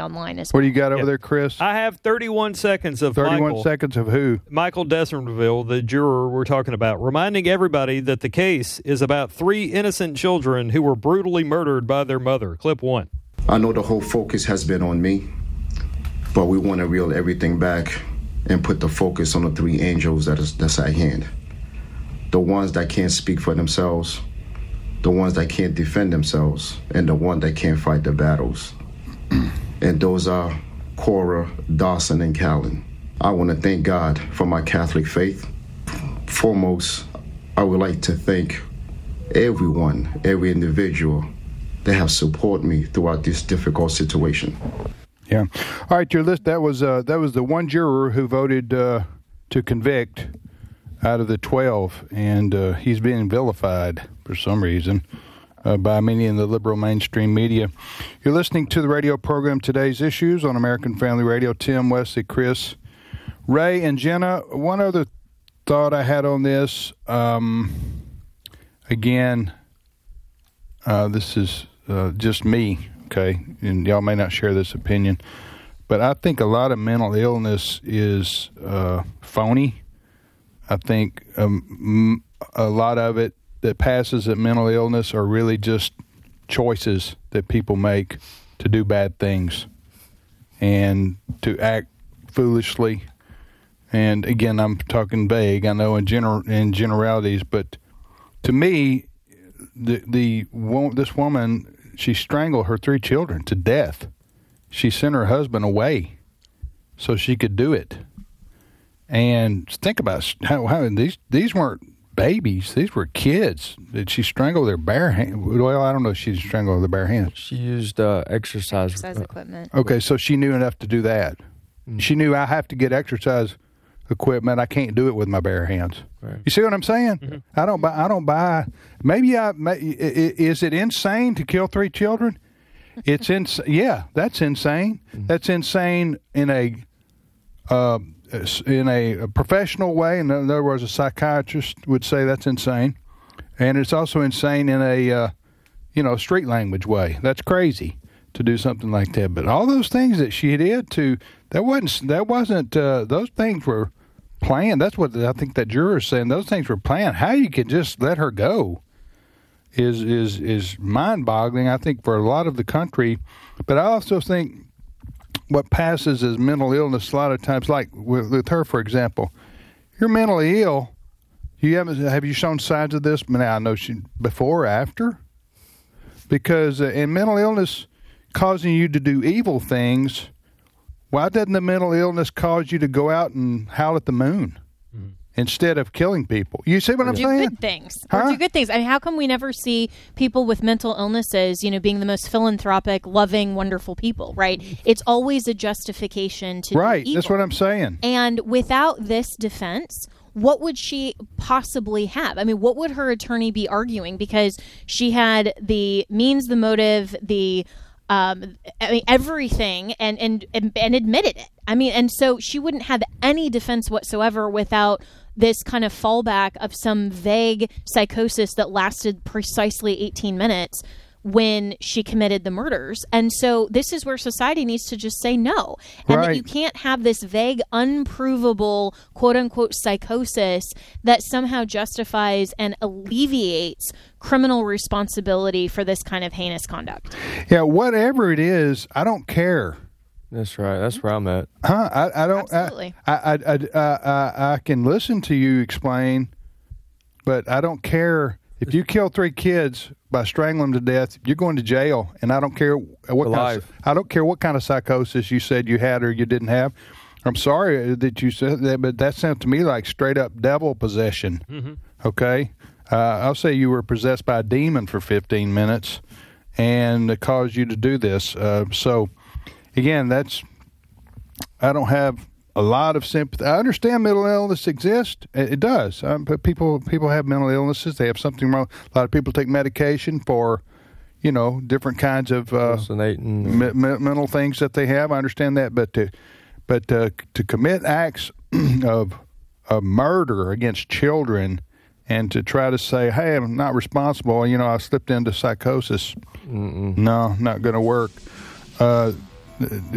online as well. What do you got over there, Chris? I have 31 seconds of 31 seconds of who? Michael Deserville, the juror we're talking about, reminding everybody that the case is about 3 innocent children who were brutally murdered by their mother. Clip 1. I know the whole focus has been on me, but we want to reel everything back and put the focus on the 3 angels that's at hand. The ones that can't speak for themselves, the ones that can't defend themselves, and the one that can't fight the battles. And those are Cora, Dawson, and Callan. I want to thank God for my Catholic faith. Foremost, I would like to thank everyone, every individual that have supported me throughout this difficult situation. Yeah. All right, your list. That was the one juror who voted to convict out of the 12, and he's being vilified for some reason by many in the liberal mainstream media. You're listening to the radio program Today's Issues on American Family Radio. Tim, Wesley, Chris, Ray, and Jenna. One other thought I had on this. Again, this is just me, okay? And y'all may not share this opinion, but I think a lot of mental illness is phony. I think a lot of it that passes at mental illness are really just choices that people make to do bad things and to act foolishly. And again, I'm talking vague, I know in generalities, but to me, this woman, she strangled her 3 children to death. She sent her husband away so she could do it. And think about how these weren't babies; these were kids that she strangled with their bare hand. Well, I don't know if she strangled with their bare hands. She used exercise equipment. Okay, so she knew enough to do that. Mm-hmm. She knew I have to get exercise equipment. I can't do it with my bare hands. Right. You see what I'm saying? Mm-hmm. I don't buy. Maybe is it insane to kill 3 children? It's yeah, that's insane. Mm-hmm. That's insane in a professional way. In other words, a psychiatrist would say that's insane, and it's also insane in a street language way. That's crazy to do something like that. But all those things that she did that wasn't those things were planned. That's what I think that juror is saying. Those things were planned. How you can just let her go is mind-boggling, I think, for a lot of the country. But I also think what passes as mental illness a lot of times, like with her, for example, you're mentally ill. Have you shown signs of this? Now, I know before or after? Because in mental illness causing you to do evil things, why doesn't the mental illness cause you to go out and howl at the moon instead of killing people? You see what I'm saying? Do good things. Or do good things. I mean, how come we never see people with mental illnesses, being the most philanthropic, loving, wonderful people, right? It's always a justification to do evil. That's what I'm saying. And without this defense, what would she possibly have? I mean, what would her attorney be arguing? Because she had the means, the motive, everything, and admitted it. I mean, and so she wouldn't have any defense whatsoever without this kind of fallback of some vague psychosis that lasted precisely 18 minutes when she committed the murders. And so this is where society needs to just say no. And that you can't have this vague, unprovable, quote-unquote psychosis that somehow justifies and alleviates criminal responsibility for this kind of heinous conduct. Yeah, whatever it is, I don't care. That's right. That's where I'm at. I don't. Absolutely. I can listen to you explain, but I don't care. If you kill 3 kids by strangling them to death, you're going to jail, and I don't care I don't care what kind of psychosis you said you had or you didn't have. I'm sorry that you said that, but that sounds to me like straight up devil possession. Mm-hmm. Okay, I'll say you were possessed by a demon for 15 minutes, and it caused you to do this. So, again, I don't have a lot of sympathy. I understand mental illness exists. It does. But people have mental illnesses. They have something wrong. A lot of people take medication for, different kinds of mental things that they have. I understand that. But to commit acts of murder against children and to try to say, hey, I'm not responsible, I slipped into psychosis. No, not going to work.